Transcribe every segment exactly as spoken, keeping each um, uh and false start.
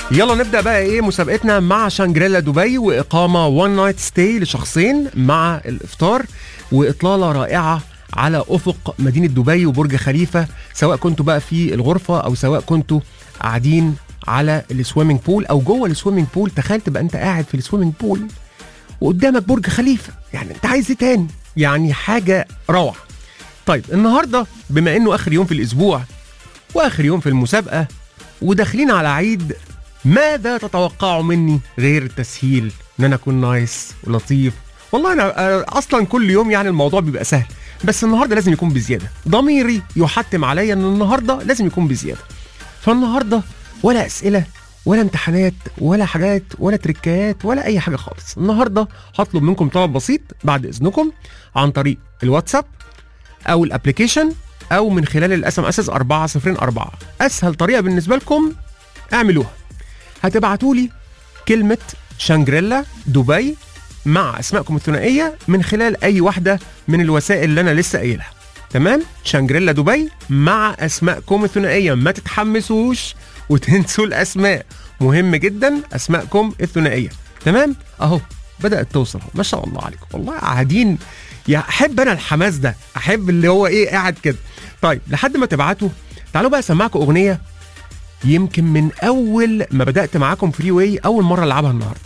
يلا نبدأ بقى ايه مسابقتنا مع شانجريلا دبي، وإقامة وان نايت ستاي لشخصين مع الإفطار وإطلالة رائعة على أفق مدينة دبي وبرج خليفة، سواء كنتوا بقى في الغرفة أو سواء كنتوا قاعدين على السويمنج بول أو جوه السويمنج بول. تخيل تبقى أنت قاعد في السويمنج بول وقدامك برج خليفة، يعني أنت عايز إيه تاني؟ يعني حاجة روعة. طيب النهاردة بما إنه آخر يوم في الأسبوع وآخر يوم في المسابقة وداخلين على عيد، ماذا تتوقعوا مني غير التسهيل، ان انا اكون نايس ولطيف؟ والله انا اصلا كل يوم يعني الموضوع بيبقى سهل، بس النهارده لازم يكون بزياده. ضميري يحتم عليا ان النهارده لازم يكون بزياده. فالنهارده ولا اسئله ولا امتحانات ولا حاجات ولا تريكات ولا اي حاجه خالص. النهارده هطلب منكم طلب بسيط بعد اذنكم عن طريق الواتساب او الابلكيشن او من خلال الاس ام اس أربعة صفر أربعة. اسهل طريقه بالنسبه لكم اعملوها، هتبعتوا لي كلمة شانجريلا دبي مع اسمائكم الثنائية من خلال اي واحدة من الوسائل اللي انا لسه قايلها. تمام؟ شانجريلا دبي مع اسمائكم الثنائية، ما تتحمسوش وتنسوا الاسماء، مهم جدا اسمائكم الثنائية. تمام؟ اهو بدأت توصل، ما شاء الله عليكم، والله قاعدين. يا احب انا الحماس ده، احب اللي هو ايه قاعد كده. طيب لحد ما تبعتوا تعالوا بقى اسمعكم اغنية يمكن من اول ما بدأت معاكم فري واي اول مرة العبها النهاردة.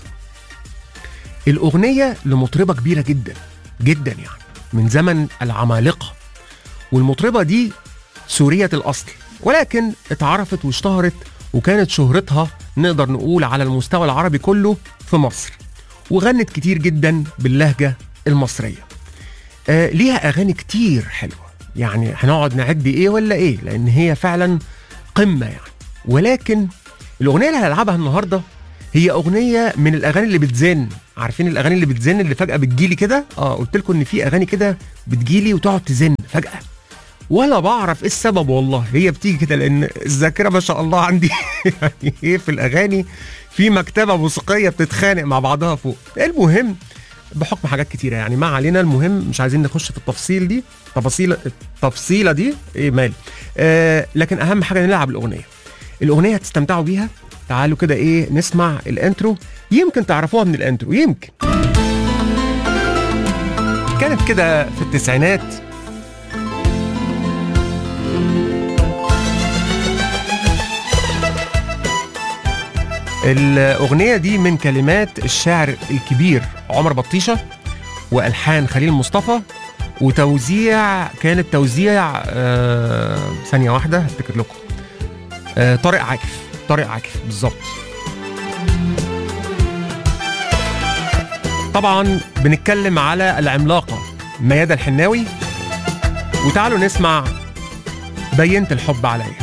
الاغنية لمطربة كبيرة جدا جدا، يعني من زمن العمالقة، والمطربة دي سورية الاصل ولكن اتعرفت واشتهرت وكانت شهرتها نقدر نقول على المستوى العربي كله في مصر، وغنت كتير جدا باللهجة المصرية. آه ليها اغاني كتير حلوة، يعني هنقعد نعد ايه ولا ايه، لان هي فعلا قمة يعني. ولكن الاغنيه اللي هنلعبها النهارده هي اغنيه من الاغاني اللي بتزن. عارفين الاغاني اللي بتزن اللي فجاه بتجيلي كده؟ اه قلت لكم ان في اغاني كده بتجيلي وتقعد تزن فجاه، ولا بعرف ايه السبب، والله هي بتيجي كده لان الذاكره ما شاء الله عندي يعني ايه في الاغاني في مكتبه موسيقيه بتتخانق مع بعضها فوق. المهم بحكم حاجات كتيره يعني ما علينا، المهم مش عايزين نخش في التفصيل دي تفاصيل التفصيله دي ايه مالي. آه لكن اهم حاجه نلعب الاغنيه. الأغنية هتستمتعوا بيها. تعالوا كده إيه نسمع الانترو، يمكن تعرفوها من الانترو، يمكن كانت كده في التسعينات. الأغنية دي من كلمات الشاعر الكبير عمر بطيشة وألحان خليل مصطفى، وتوزيع كانت توزيع آه ثانية واحدة هفتكر لكم آه طارق عاكف طارق عاكف بالظبط. طبعا بنتكلم على العملاقة ميادة الحناوي، وتعالوا نسمع بينت الحب عليا.